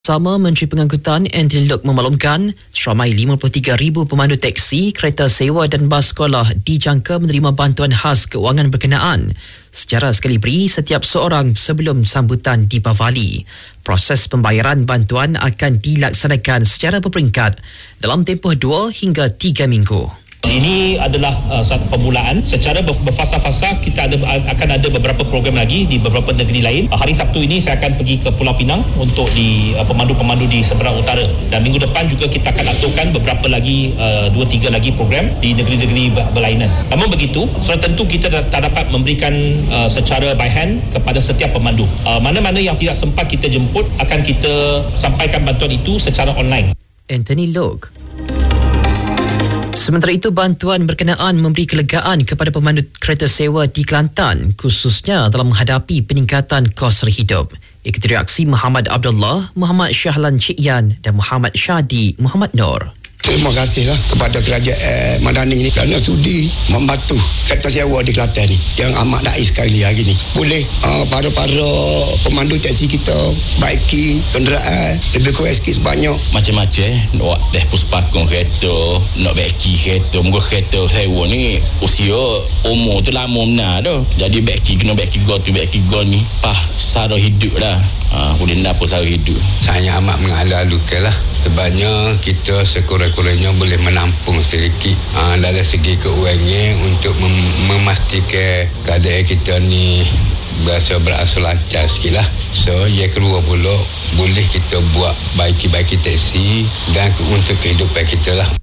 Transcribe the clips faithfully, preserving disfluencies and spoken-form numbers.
Sama Menteri Pengangkutan Anthony Loke memaklumkan seramai lima puluh tiga ribu pemandu teksi, kereta sewa dan bas sekolah dijangka menerima bantuan khas kewangan berkenaan secara sekali beri setiap seorang sebelum sambutan di Bavali. Proses pembayaran bantuan akan dilaksanakan secara berperingkat dalam tempoh dua hingga tiga minggu. Ini adalah uh, satu permulaan. Secara berfasa-fasa kita ada, akan ada beberapa program lagi di beberapa negeri lain. Uh, hari Sabtu ini saya akan pergi ke Pulau Pinang untuk di uh, pemandu-pemandu di seberang utara. Dan minggu depan juga kita akan aturkan beberapa lagi, uh, dua tiga lagi program di negeri-negeri berlainan. Namun begitu, sudah tentu kita tak dapat memberikan uh, secara by hand kepada setiap pemandu. Uh, mana-mana yang tidak sempat kita jemput akan kita sampaikan bantuan itu secara online. Anthony Loke. Sementara itu, bantuan berkenaan memberi kelegaan kepada pemandu kereta sewa di Kelantan, khususnya dalam menghadapi peningkatan kos hidup. Ikuti reaksi Muhammad Abdullah, Muhammad Syahlan Cik Yan dan Muhammad Syadi Muhammad Nur. Terima kasihlah kepada kerajaan eh, Madani ini kerana sudi membantu kereta sewa di Kelantan ni yang amat dais sekali hari ni. Boleh uh, para-para pemandu teksi kita baiki kenderaan lebih kurang sikit sebanyak. Macam-macam nak dah puspakong kereta, nak baiki kereta. Muka kereta sewa ni usia umur tu lama benar tu. Jadi baiki kena baiki go tu baiki go ni. Pah sara hidup dah. Ha, boleh nak apa sara hidup. Saya amat mengalu-alukan lah. Sebabnya kita sekurang-kurangnya boleh menampung sedikit uh, dari segi keuangan untuk mem- memastikan keadaan kita ni berasa berasal lancar sikit lah. So, yang kedua pula boleh kita buat baiki-baiki teksi dan untuk kehidupan kita lah.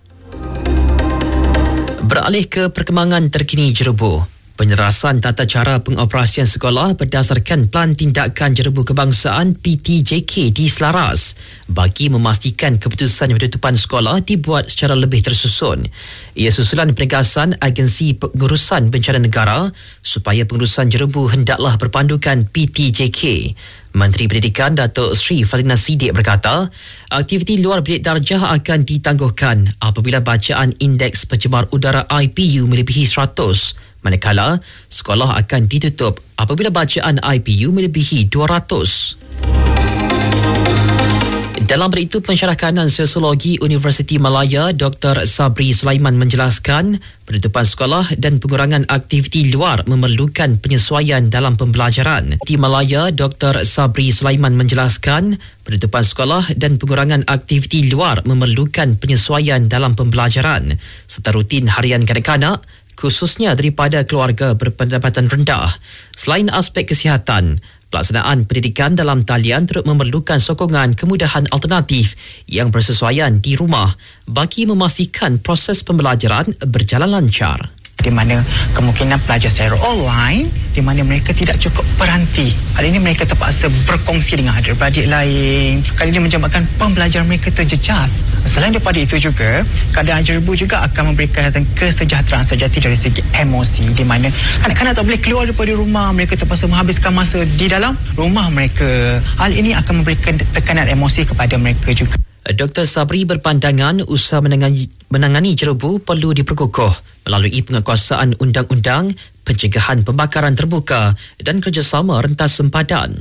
Beralih ke perkembangan terkini Jerebu. Penyerasan tata cara pengoperasian sekolah berdasarkan Pelan Tindakan Jerebu Kebangsaan P T J K diselaras bagi memastikan keputusan penutupan sekolah dibuat secara lebih tersusun. Ia susulan penegasan Agensi Pengurusan Bencana Negara supaya pengurusan Jerebu hendaklah berpandukan P T J K. Menteri Pendidikan Datuk Seri Fadlina Siddiq berkata, aktiviti luar bilik darjah akan ditangguhkan apabila bacaan indeks pencemar udara I P U melebihi seratus. Manakala, sekolah akan ditutup apabila bacaan I P U melebihi dua ratus. Dalam pada itu, pensyarah kanan Sosiologi Universiti Malaya Doktor Sabri Sulaiman menjelaskan penutupan sekolah dan pengurangan aktiviti luar memerlukan penyesuaian dalam pembelajaran. Di Malaya, Doktor Sabri Sulaiman menjelaskan penutupan sekolah dan pengurangan aktiviti luar memerlukan penyesuaian dalam pembelajaran serta rutin harian kanak-kanak, khususnya daripada keluarga berpendapatan rendah. Selain aspek kesihatan, pelaksanaan pendidikan dalam talian turut memerlukan sokongan kemudahan alternatif yang bersesuaian di rumah bagi memastikan proses pembelajaran berjalan lancar. Di mana kemungkinan pelajar secara online, di mana mereka tidak cukup berhenti. Hari ini mereka terpaksa berkongsi dengan adik-beradik lain. Kali ini menyebabkan pembelajaran mereka terjejas. Selain daripada itu juga, keadaan Jerebu juga akan memberikan kesejahteraan sejati dari segi emosi, di mana kanak-kanak tak boleh keluar daripada rumah, mereka terpaksa menghabiskan masa di dalam rumah mereka. Hal ini akan memberikan tekanan emosi kepada mereka juga. Doktor Sabri berpandangan usaha menangani, menangani Jerebu perlu diperkukuh melalui penguatkuasaan undang-undang, pencegahan pembakaran terbuka dan kerjasama rentas sempadan.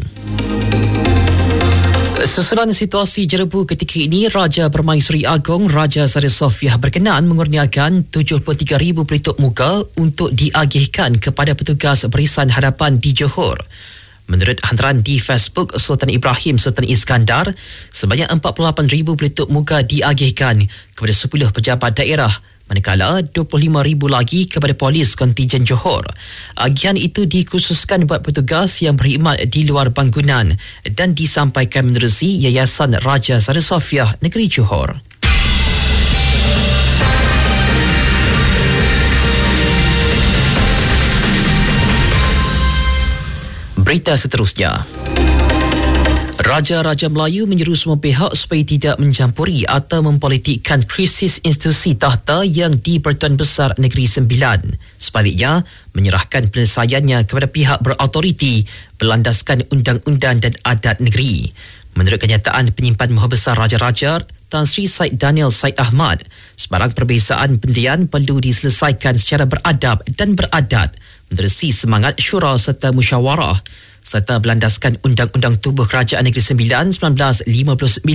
Susulan situasi Jerebu ketika ini, Raja Permaisuri Agong Raja Sari Sofiah berkenan mengurniakan tujuh puluh tiga ribu pelitup muka untuk diagihkan kepada petugas barisan hadapan di Johor. Menurut hantaran di Facebook Sultan Ibrahim Sultan Iskandar, sebanyak empat puluh lapan ribu pelitup muka diagihkan kepada sepuluh pejabat daerah, manakala dua puluh lima ribu lagi kepada polis kontingen Johor. Agihan itu dikhususkan buat petugas yang berkhidmat di luar bangunan dan disampaikan menerusi Yayasan Raja Sari Sofiah Negeri Johor. Berita seterusnya. Raja-Raja Melayu menyeru semua pihak supaya tidak mencampuri atau mempolitikkan krisis institusi takhta yang di Pertuan Besar Negeri Sembilan. Sebaliknya, menyerahkan penyelesaiannya kepada pihak berautoriti berlandaskan undang-undang dan adat negeri. Menurut kenyataan penyimpan Maha Besar Raja-Raja, Tan Sri Said Daniel Said Ahmad, sebarang perbezaan pendirian perlu diselesaikan secara beradab dan beradat menerusi semangat syura serta musyawarah serta berlandaskan Undang-Undang Tubuh Kerajaan Negeri Sembilan seribu sembilan ratus lima puluh sembilan